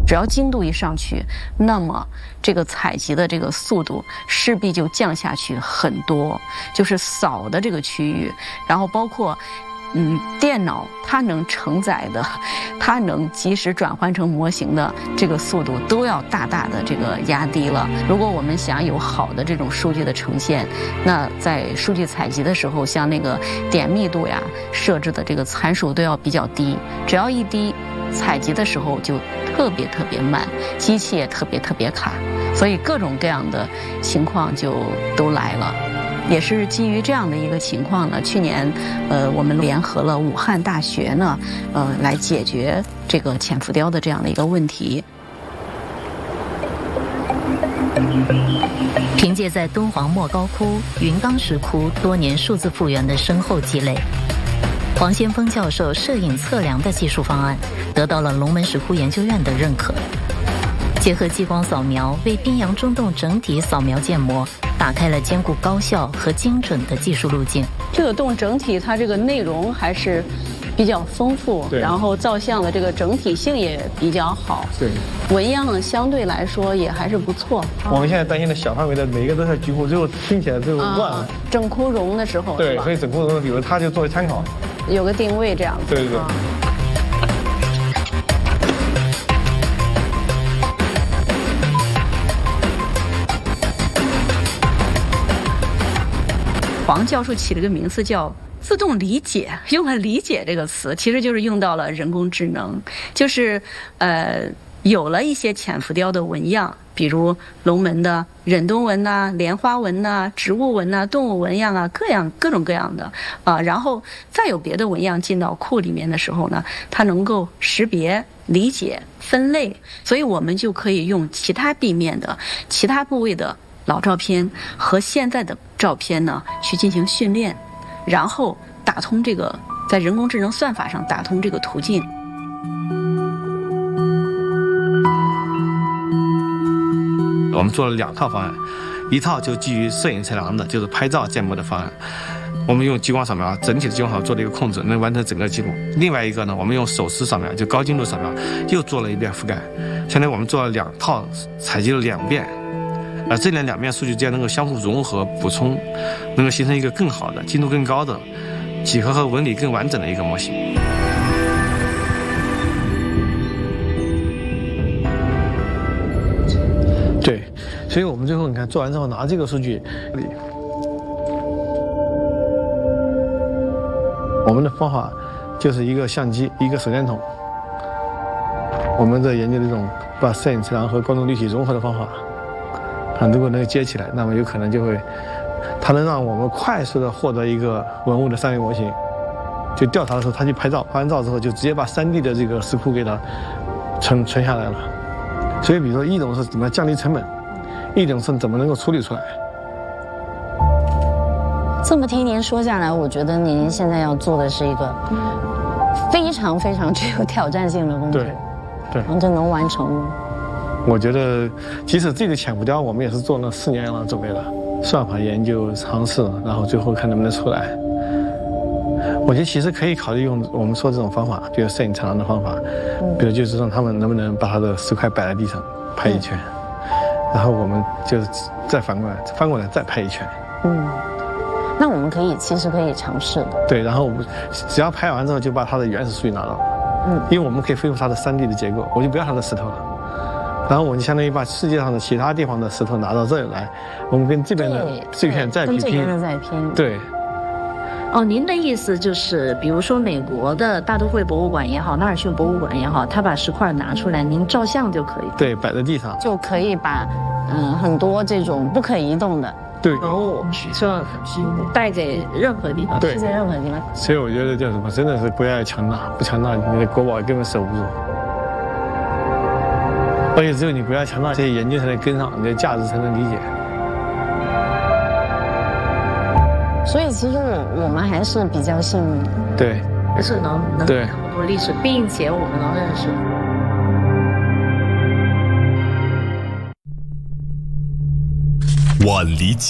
只要精度一上去，那么这个采集的这个速度势必就降下去很多，就是扫的这个区域，然后包括电脑它能承载的，它能及时转换成模型的这个速度都要大大的这个压低了。如果我们想有好的这种数据的呈现，那在数据采集的时候，像那个点密度呀，设置的这个参数都要比较低，只要一低，采集的时候就特别慢，机器也特别卡，所以各种各样的情况就都来了。也是基于这样的一个情况呢，去年我们联合了武汉大学呢，来解决这个潜伏雕的这样的一个问题。 凭借在敦煌莫高窟、云冈石窟多年数字复原的深厚积累，黄先锋教授摄影测量的技术方案得到了龙门石窟研究院的认可。结合激光扫描，为宾阳中洞整体扫描建模打开了兼顾高效和精准的技术路径。 这个洞整体它这个内容还是比较丰富，然后照相的这个整体性也比较好， 对， 纹样相对来说也还是不错。 我们现在担心的小范围的每一个都是局部，最后听起来最后乱了。 整窟容的时候， 对，所以整窟容的比如它就作为参考， 有个定位这样子。 对。 黄教授起了个名字叫自动理解，用了理解这个词，其实就是用到了人工智能，就是有了一些潜浮雕的纹样，比如龙门的忍冬纹呐、莲花纹呐、植物纹呐、动物纹样啊，各种各样的然后再有别的纹样进到库里面的时候呢，它能够识别、理解、分类，所以我们就可以用其他地面的、其他部位的老照片和现在的照片呢去进行训练，然后打通这个在人工智能算法上打通这个途径。 我们做了2套方案，一套就基于摄影测量的，就是拍照建模的方案，我们用激光扫描，整体的激光扫描做了一个控制，能完成整个记录。另外一个呢，我们用手持扫描，就高精度扫描，又做了一遍覆盖。相当于我们做了2套，采集了2遍。这2遍数据之间能够相互融合补充，能够形成一个更好的、精度更高的、几何和纹理更完整的一个模型。对，所以我们最后你看做完之后拿这个数据，我们的方法就是一个相机，一个手电筒。我们在研究这种把摄影测量和高能立体融合的方法。如果能够接起来，那么有可能就会，它能让我们快速的获得一个文物的3维模型。就调查的时候，他去拍照，拍完照之后就直接把3D 的这个石窟给它存下来了。所以，比如说一种是怎么降低成本，一种是怎么能够处理出来。 这么听您说下来，我觉得您现在要做的是一个非常具有挑战性的工作，对，然后就能完成吗？ 我觉得，即使这个潜浮雕，我们也是做了4年了准备了，算法研究、尝试，然后最后看能不能出来。我觉得其实可以考虑用我们说这种方法，比如摄影测量的方法，比如就是让他们能不能把他的石块摆在地上拍一圈，然后我们就再翻过来再拍一圈。 那我们其实可以尝试的。 对，然后我们只要拍完之后就把它的原始数据拿到，因为我们可以恢复它的3D 的结构，我就不要它的石头了。然后我们相当于把世界上的其他地方的石头拿到这里来，我们跟这边的这片再比拼， 跟这边的再拼。 对。 您的意思就是，比如说美国的大都会博物馆也好，纳尔逊博物馆也好，他把石块拿出来，您照相就可以。 对，摆在地上就可以把很多这种不可移动的对文物说带给任何地方， 是在任何地方。 所以我觉得叫什么，真的是国家要强大，不强大你的国宝根本守不住。而且只有你国家强大，这些研究才能跟上，你的价值才能理解。 所以其实我们还是比较幸运的。 对， 还是能对那么多历史，并且我们能认识。 晚离